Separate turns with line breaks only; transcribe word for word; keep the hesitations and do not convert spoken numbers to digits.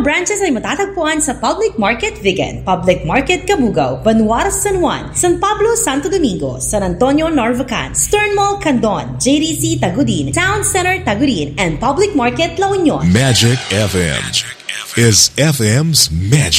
branches ay matatagpuan sa Public Market Vigan, Public Market Cabugao, Banuar San Juan, San Pablo Santo Domingo, San Antonio Narvacan, Stern Mall Candon, J D C Tagudin, Town Center Tagudin, and Public Market La Union.
Magic F M is F M's Magic.